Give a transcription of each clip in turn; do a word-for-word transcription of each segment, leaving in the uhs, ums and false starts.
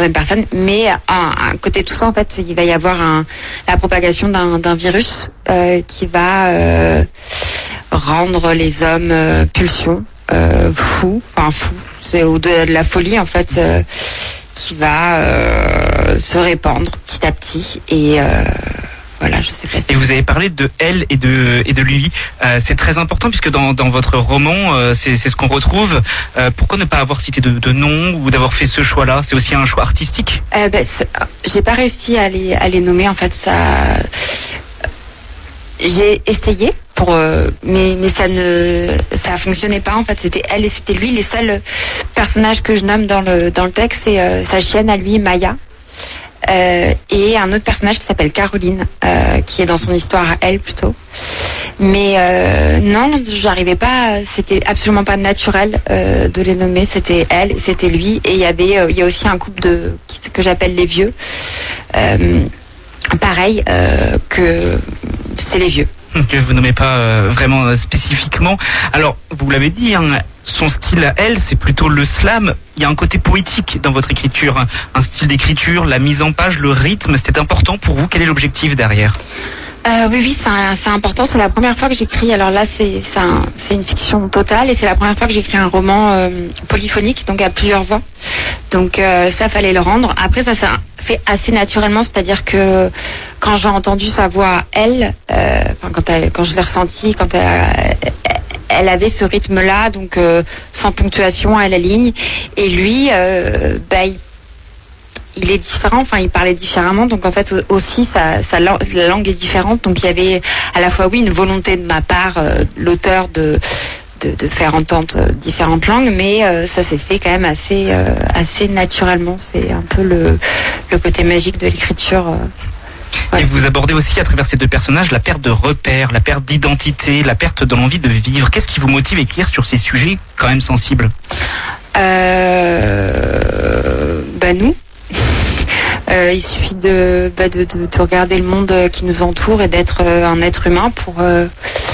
troisième personne, mais à, à côté de tout ça, en fait, il va y avoir un, la propagation d'un, d'un virus euh, qui va euh, rendre les hommes euh, pulsions, euh, fous, enfin fous, c'est au-delà de la folie, en fait, euh, qui va euh, se répandre petit à petit et euh, voilà, je sais pas. Et vous avez parlé de elle et de et de lui. Euh, c'est très important puisque dans dans votre roman, euh, c'est c'est ce qu'on retrouve. Euh, pourquoi ne pas avoir cité de, de nom ou d'avoir fait ce choix-là? C'est aussi un choix artistique. Euh, ben, j'ai pas réussi à les à les nommer. En fait, ça, j'ai essayé pour, euh, mais mais ça ne ça fonctionnait pas. En fait, c'était elle et c'était lui. Les seuls personnages que je nomme dans le dans le texte, c'est euh, sa chienne à lui, Maya. Euh, et un autre personnage qui s'appelle Caroline, euh, qui est dans son histoire à elle plutôt. Mais euh, non, j'arrivais pas. C'était absolument pas naturel euh, de les nommer. C'était elle, c'était lui, et il y avait, euh, il y a aussi un couple de que j'appelle les vieux. Euh, pareil euh, que c'est les vieux. Que vous nommez pas euh, vraiment euh, spécifiquement. Alors, vous l'avez dit, hein, son style à elle, c'est plutôt le slam. Il y a un côté poétique dans votre écriture, hein, un style d'écriture, la mise en page, le rythme. C'était important pour vous. Quel est l'objectif derrière? Euh, oui, oui, c'est, un, c'est important. C'est la première fois que j'écris. Alors là, c'est, c'est, un, c'est une fiction totale et c'est la première fois que j'écris un roman euh, polyphonique, donc à plusieurs voix. Donc euh, ça, fallait le rendre. Après, ça s'est fait assez naturellement, c'est-à-dire que quand j'ai entendu sa voix, elle, euh, enfin quand, elle, quand je l'ai ressentie, quand elle, elle avait ce rythme-là, donc euh, sans ponctuation à la ligne, et lui, euh, bah, il il est différent, enfin il parlait différemment, donc en fait aussi sa, sa la langue est différente, donc il y avait à la fois oui une volonté de ma part, euh, l'auteur de, de de faire entendre euh, différentes langues, mais euh, ça s'est fait quand même assez euh, assez naturellement. C'est un peu le le côté magique de l'écriture. Euh. Ouais. Et vous abordez aussi à travers ces deux personnages la perte de repères, la perte d'identité, la perte de l'envie de vivre. Qu'est-ce qui vous motive à écrire sur ces sujets quand même sensibles? Euh, bah nous. Euh, il suffit de, bah de, de, de regarder le monde qui nous entoure et d'être euh, un être humain pour euh,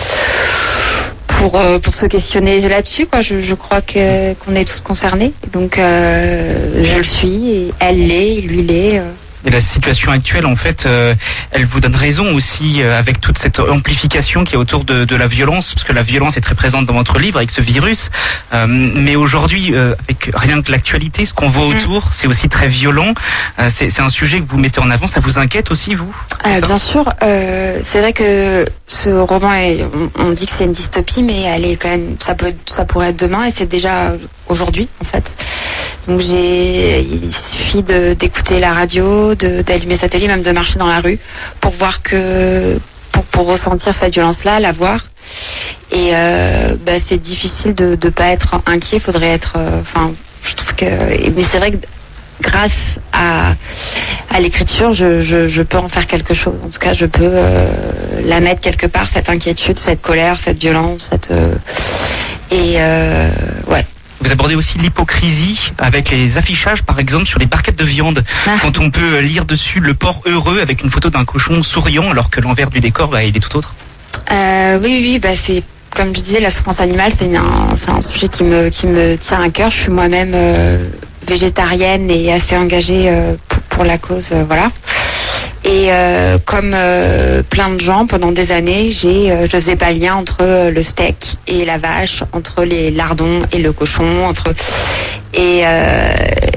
pour euh, pour se questionner là-dessus, quoi. Je, je crois que qu'on est tous concernés. Donc euh, je le suis, et elle l'est, et lui l'est. Euh. Et la situation actuelle, en fait, euh, elle vous donne raison aussi euh, avec toute cette amplification qui est autour de, de la violence, parce que la violence est très présente dans votre livre avec ce virus. Euh, mais aujourd'hui, euh, avec rien que l'actualité, ce qu'on voit autour, c'est aussi très violent. Euh, c'est, c'est un sujet que vous mettez en avant. Ça vous inquiète aussi, vous? euh, Bien sûr. Euh, c'est vrai que ce roman, est, on, on dit que c'est une dystopie, mais elle est quand même. Ça peut, ça pourrait être demain, et c'est déjà aujourd'hui, en fait. Donc j'ai, il suffit de, d'écouter la radio, de, d'allumer sa télé, même de marcher dans la rue, pour voir que, pour, pour ressentir cette violence-là, la voir. Et euh, bah, c'est difficile de ne pas être inquiet. Faudrait être, enfin, euh, je trouve que, mais c'est vrai que grâce à à l'écriture, je, je, je peux en faire quelque chose. En tout cas, je peux euh, la mettre quelque part, cette inquiétude, cette colère, cette violence, cette euh, et euh, ouais. Vous abordez aussi l'hypocrisie avec les affichages, par exemple, sur les barquettes de viande. Ah. Quand on peut lire dessus le porc heureux avec une photo d'un cochon souriant, alors que l'envers du décor, bah, il est tout autre. Euh, oui, oui, bah c'est comme je disais, la souffrance animale, c'est un, c'est un sujet qui me qui me tient à cœur. Je suis moi-même euh, végétarienne et assez engagée euh, pour, pour la cause, euh, voilà. Et euh, comme euh, plein de gens, pendant des années, j'ai, euh, je faisais pas le lien entre le steak et la vache, entre les lardons et le cochon, entre et euh,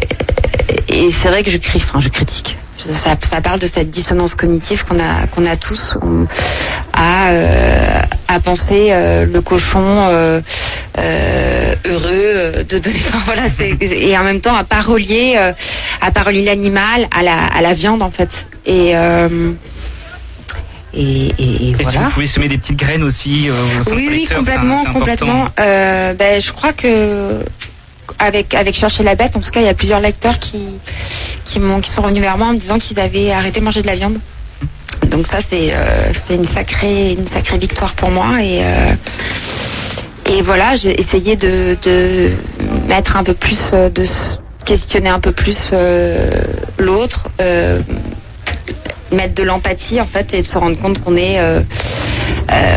et c'est vrai que je crie, enfin je critique. Ça, ça parle de cette dissonance cognitive qu'on a qu'on a tous on, à euh, à penser euh, le cochon euh, euh, heureux euh, de donner. Enfin, voilà, c'est, et en même temps à pas relier euh, à pas relier l'animal à la à la viande en fait. Et euh, et, et, et voilà. Si vous pouvez semer des petites graines aussi. Euh, oui, oui, complètement, c'est un, c'est complètement. Euh, ben, je crois que avec avec Chercher la bête, en tout cas, il y a plusieurs lecteurs qui qui m'ont qui sont revenus vers moi en me disant qu'ils avaient arrêté de manger de la viande. Donc ça, c'est euh, c'est une sacrée une sacrée victoire pour moi. Et euh, et voilà, j'ai essayé de de mettre un peu plus, de questionner un peu plus euh, l'autre. Euh, mettre de l'empathie en fait et de se rendre compte qu'on est euh, euh,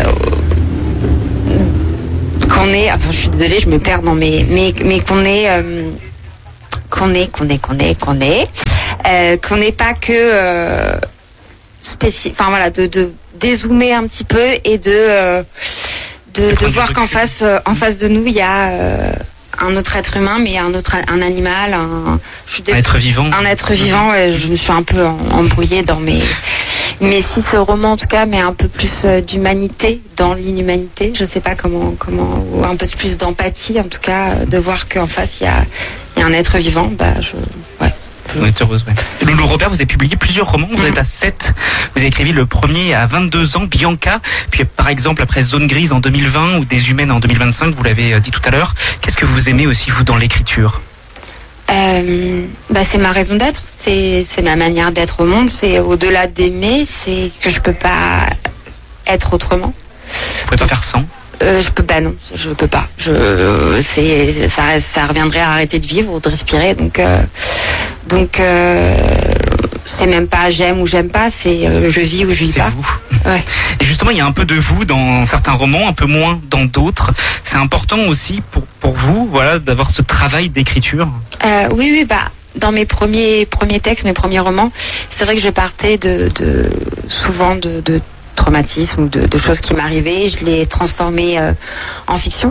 qu'on est enfin je suis désolée je me perds dans mes mais mais qu'on est euh, qu'on est, qu'on est, qu'on est, qu'on est, euh, qu'on n'est pas que euh, spécifique. Enfin voilà, de, de dézoomer un petit peu et de euh, de, de voir qu'en face, euh, en face de nous, il y a euh, un autre être humain, mais un autre, un animal, un, je suis dé... un être vivant. Un être vivant. Et je me suis un peu embrouillée dans mes. Mais si ce roman, en tout cas, met un peu plus d'humanité dans l'inhumanité, je sais pas comment, comment, ou un peu plus d'empathie, en tout cas, de voir qu'en face il y a, il y a un être vivant, bah je, ouais. Vous êtes heureuse, ouais. Loulou Robert, vous avez publié plusieurs romans, vous mmh. êtes à sept. Vous avez écrit le premier à vingt-deux ans, Bianca, puis par exemple après Zone Grise en deux mille vingt ou Des Humaines en deux mille vingt-cinq, vous l'avez dit tout à l'heure. Qu'est-ce que vous aimez aussi, vous, dans l'écriture ? Euh, bah c'est ma raison d'être, c'est c'est ma manière d'être au monde, c'est au-delà d'aimer, c'est que je peux pas être autrement. Vous pouvez pas faire sans. Euh, je peux pas, non, je peux pas. Je c'est ça ça reviendrait à arrêter de vivre ou de respirer, donc euh, donc euh, c'est même pas j'aime ou j'aime pas, c'est euh, je vis ou je vis c'est pas. Vous. Ouais. Et justement, il y a un peu de vous dans certains romans, un peu moins dans d'autres. C'est important aussi pour pour vous, voilà, d'avoir ce travail d'écriture. Euh, oui, oui, bah dans mes premiers premiers textes, mes premiers romans, c'est vrai que je partais de, de souvent de, de traumatismes ou de, de choses qui m'arrivaient. Je les transformais euh, en fiction.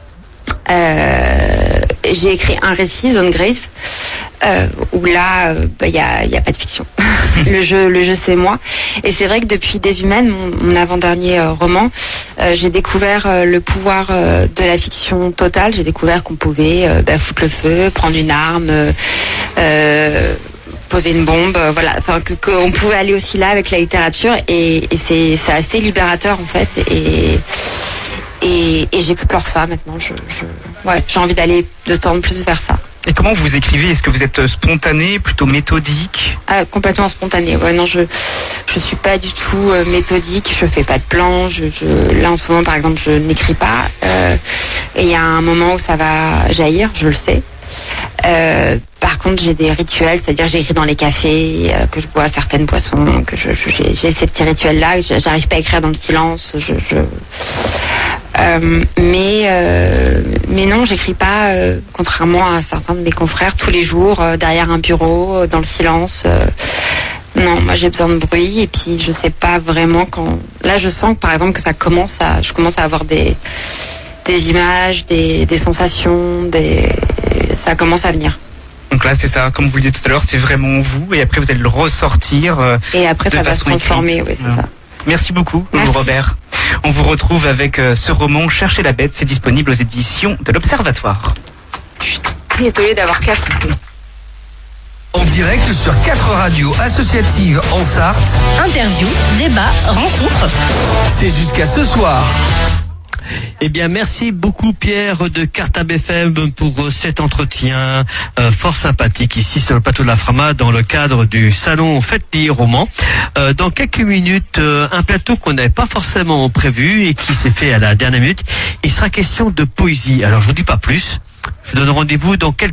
Euh, j'ai écrit un récit, Zone Grise, euh, où là, il euh, bah, y a, y a pas de fiction. le jeu, le jeu, c'est moi. Et c'est vrai que depuis Des Humaines, mon, mon avant-dernier euh, roman, euh, j'ai découvert euh, le pouvoir euh, de la fiction totale. J'ai découvert qu'on pouvait euh, bah, foutre le feu, prendre une arme, euh, poser une bombe, euh, voilà. Enfin, que qu'on pouvait aller aussi là avec la littérature. Et, et c'est, c'est assez libérateur en fait. Et Et, et j'explore ça maintenant. Je, je, ouais, j'ai envie d'aller de temps de plus vers ça. Et comment vous écrivez ? Est-ce que vous êtes spontané, plutôt méthodique ? Ah, complètement spontané. Ouais, non, je je suis pas du tout euh, méthodique. Je fais pas de plan. Je, je, là, en ce moment, par exemple, je n'écris pas. Euh, et il y a un moment où ça va jaillir, je le sais. Euh, par contre, j'ai des rituels, c'est-à-dire j'écris dans les cafés, euh, que je bois certaines boissons, que je, je j'ai, j'ai ces petits rituels-là. J'arrive pas à écrire dans le silence. Je, je... Euh, mais euh, mais non, j'écris pas, euh, contrairement à certains de mes confrères, tous les jours euh, derrière un bureau, euh, dans le silence. Euh, non, moi j'ai besoin de bruit et puis je sais pas vraiment quand. Là, je sens par exemple que ça commence à, je commence à avoir des des images, des des sensations, des ça commence à venir. Donc là, c'est ça, comme vous le disiez tout à l'heure, c'est vraiment vous et après vous allez le ressortir. Euh, et après ça va se transformer, oui, c'est ouais. ça. Merci beaucoup, Loulou Robert. On vous retrouve avec euh, ce roman Chercher la bête, c'est disponible aux éditions de l'Observatoire. Je suis désolée d'avoir cafouillé. En direct sur quatre radios associatives en Sarthe. Interview, débat, rencontre. C'est jusqu'à ce soir. Eh bien, merci beaucoup Pierre de Cartab F M pour cet entretien euh, fort sympathique ici sur le plateau de la Frama dans le cadre du salon Fête des Romans. Euh, dans quelques minutes, euh, un plateau qu'on n'avait pas forcément prévu et qui s'est fait à la dernière minute. Il sera question de poésie. Alors, je vous dis pas plus. Je vous donne rendez-vous dans quelques